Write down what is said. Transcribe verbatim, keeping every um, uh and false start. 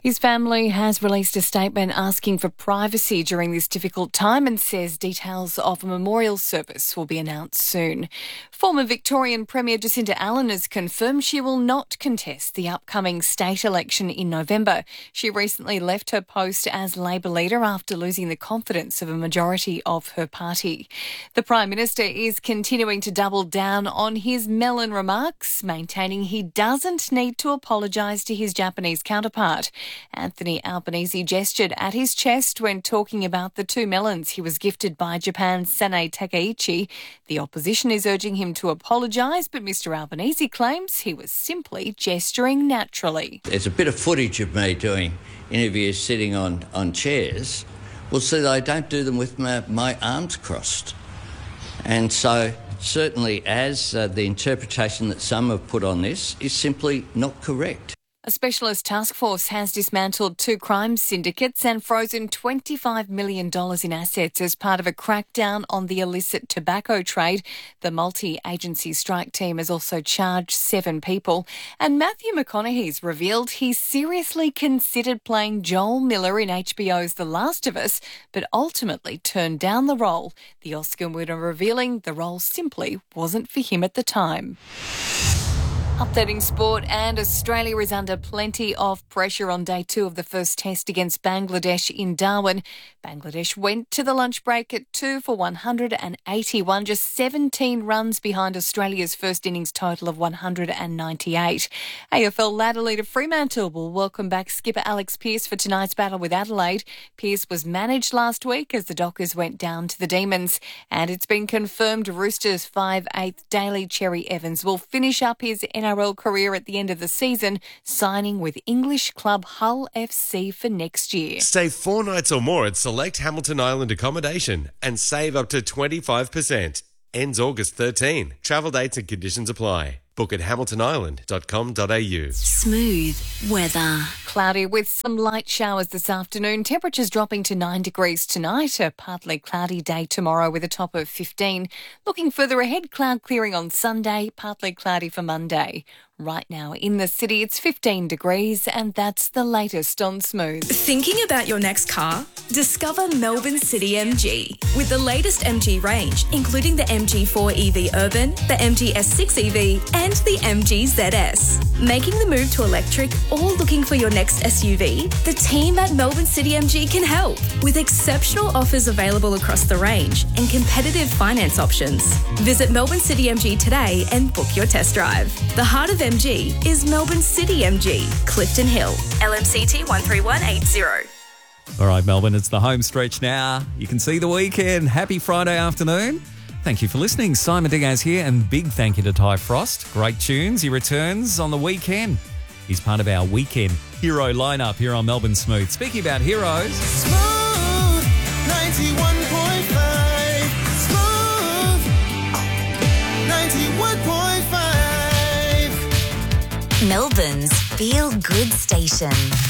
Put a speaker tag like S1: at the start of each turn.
S1: His family has released a statement asking for privacy during this difficult time and says details of a memorial service will be announced soon. Former Victorian Premier Jacinta Allen has confirmed she will not contest the upcoming state election in November. She recently left her post as Labor leader after losing the confidence of a majority of her party. The Prime Minister is continuing to double down on his melon remarks, maintaining he doesn't need to apologise to his Japanese counterpart. Anthony Albanese gestured at his chest when talking about the two melons he was gifted by Japan's Sanae Takaichi. The opposition is urging him to apologise, but Mister Albanese claims he was simply gesturing naturally.
S2: There's a bit of footage of me doing interviews sitting on, on chairs. Well, see, I don't do them with my, my arms crossed. And so certainly as uh, the interpretation that some have put on this is simply not correct.
S1: A specialist task force has dismantled two crime syndicates and frozen twenty-five million dollars in assets as part of a crackdown on the illicit tobacco trade. The multi-agency strike team has also charged seven people. And Matthew McConaughey's revealed he seriously considered playing Joel Miller in H B O's The Last of Us, but ultimately turned down the role. The Oscar winner revealing the role simply wasn't for him at the time. Updating sport, and Australia is under plenty of pressure on day two of the first test against Bangladesh in Darwin. Bangladesh went to the lunch break at two for one hundred eighty-one, just seventeen runs behind Australia's first innings total of one hundred ninety-eight. A F L ladder leader Fremantle will welcome back skipper Alex Pearce for tonight's battle with Adelaide. Pearce was managed last week as the Dockers went down to the Demons, and it's been confirmed Roosters five eighth Daly Cherry Evans will finish up his N R L career at the end of the season, signing with English club Hull F C for next year.
S3: Stay four nights or more at select Hamilton Island accommodation and save up to twenty-five percent. Ends August thirteenth. Travel dates and conditions apply. Book at hamilton island dot com dot a u.
S4: Smooth weather.
S1: Cloudy with some light showers this afternoon. Temperatures dropping to nine degrees tonight. A partly cloudy day tomorrow with a top of fifteen. Looking further ahead, cloud clearing on Sunday, partly cloudy for Monday. Right now in the city, it's fifteen degrees, and that's the latest on Smooth.
S5: Thinking about your next car? Discover Melbourne City M G. With the latest M G range, including the M G four E V Urban, the M G S six E V, and the M G Z S. Making the move to electric or looking for your next S U V? The team at Melbourne City M G can help with exceptional offers available across the range and competitive finance options. Visit Melbourne City M G today and book your test drive. The heart of M G is Melbourne City M G, Clifton Hill, L M C T one three one eight zero.
S6: All right, Melbourne, it's the home stretch now. You can see the weekend. Happy Friday afternoon. Thank you for listening. Simon Diaz here, and big thank you to Ty Frost. Great tunes. He returns on the weekend. He's part of our weekend hero lineup here on Melbourne Smooth. Speaking about heroes...
S7: Smooth ninety-one point five. Smooth ninety-one point five.
S4: Melbourne's feel-good station.